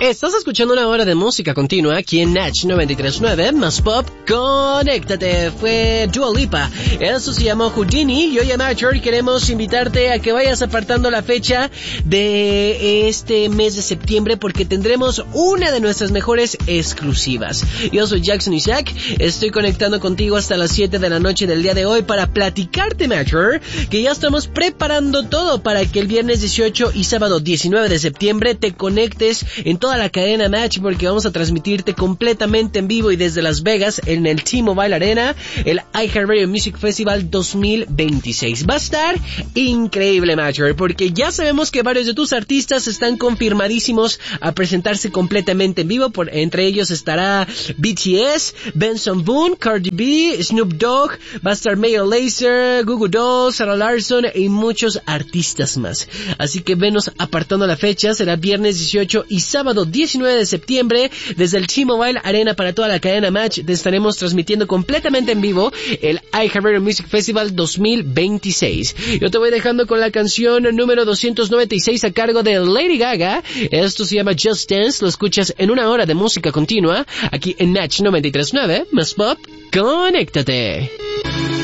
Estás escuchando una hora de música continua aquí en Natch 93.9, más pop, conéctate. Fue Dua Lipa, eso se llamó Houdini, y hoy en Natcher queremos invitarte a que vayas apartando la fecha de este mes de septiembre porque tendremos una de nuestras mejores exclusivas. Yo soy Jackson Isaac, estoy conectando contigo hasta las 7 de la noche del día de hoy para platicarte, Natcher, que ya estamos preparando todo para que el viernes 18 y sábado 19 de septiembre te conectes en toda la cadena Match, porque vamos a transmitirte completamente en vivo y desde Las Vegas en el T-Mobile Arena el iHeartRadio Music Festival 2026. Va a estar increíble, Matcher, porque ya sabemos que varios de tus artistas están confirmadísimos a presentarse completamente en vivo. Entre ellos estará BTS, Benson Boone, Cardi B, Snoop Dogg, va a estar Major Lazer, Goo Goo Dolls, Sarah Larson y muchos artistas más. Así que venos apartando la fecha, será viernes 18 y sábado 19 de septiembre desde el T-Mobile Arena para toda la cadena Match. Te estaremos transmitiendo completamente en vivo el iHeartRadio Music Festival 2026. Yo te voy dejando con la canción número 296 a cargo de Lady Gaga. Esto se llama Just Dance. Lo escuchas en una hora de música continua aquí en Natch 93.9. Más pop, conéctate.